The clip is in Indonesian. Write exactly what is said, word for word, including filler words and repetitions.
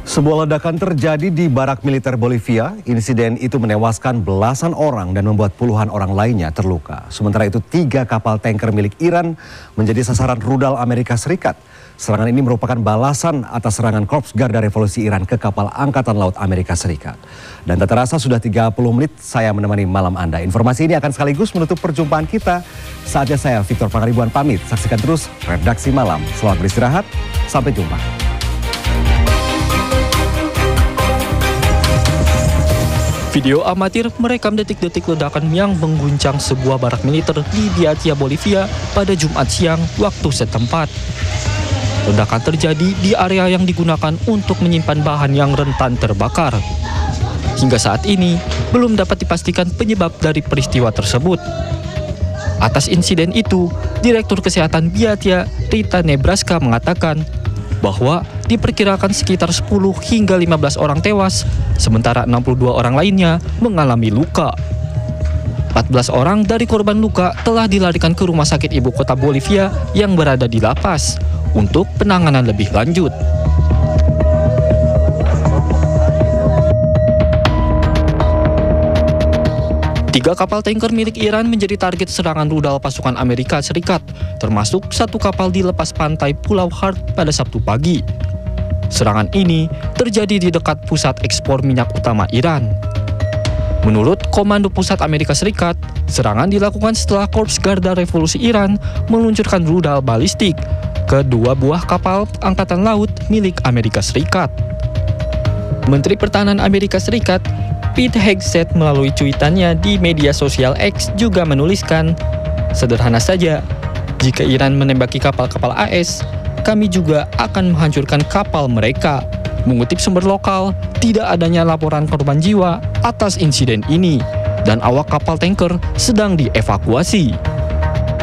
Sebuah ledakan terjadi di barak militer Bolivia. Insiden itu menewaskan belasan orang dan membuat puluhan orang lainnya terluka. Sementara itu tiga kapal tanker milik Iran menjadi sasaran rudal Amerika Serikat. Serangan ini merupakan balasan atas serangan Korps Garda Revolusi Iran ke kapal Angkatan Laut Amerika Serikat. Dan tak terasa sudah tiga puluh menit saya menemani malam Anda. Informasi ini akan sekaligus menutup perjumpaan kita. Saatnya saya Victor Pangaribuan pamit. Saksikan terus Redaksi Malam. Selamat beristirahat. Sampai jumpa. Video amatir merekam detik-detik ledakan yang mengguncang sebuah barak militer di Biatia, Bolivia pada Jumat siang waktu setempat. Ledakan terjadi di area yang digunakan untuk menyimpan bahan yang rentan terbakar. Hingga saat ini, belum dapat dipastikan penyebab dari peristiwa tersebut. Atas insiden itu, Direktur Kesehatan Biatia, Rita Nebraska mengatakan bahwa diperkirakan sekitar sepuluh hingga lima belas orang tewas, sementara enam puluh dua orang lainnya mengalami luka. empat belas orang dari korban luka telah dilarikan ke rumah sakit ibu kota Bolivia yang berada di La Paz untuk penanganan lebih lanjut. Tiga kapal tanker milik Iran menjadi target serangan rudal pasukan Amerika Serikat, termasuk satu kapal di lepas pantai Pulau Hart pada Sabtu pagi. Serangan ini terjadi di dekat pusat ekspor minyak utama Iran. Menurut Komando Pusat Amerika Serikat, serangan dilakukan setelah Korps Garda Revolusi Iran meluncurkan rudal balistik ke dua buah kapal angkatan laut milik Amerika Serikat. Menteri Pertahanan Amerika Serikat Pete Hegseth melalui cuitannya di media sosial X juga menuliskan, "Sederhana saja, jika Iran menembaki kapal-kapal A S, kami juga akan menghancurkan kapal mereka." Mengutip sumber lokal, tidak adanya laporan korban jiwa atas insiden ini dan awak kapal tanker sedang dievakuasi.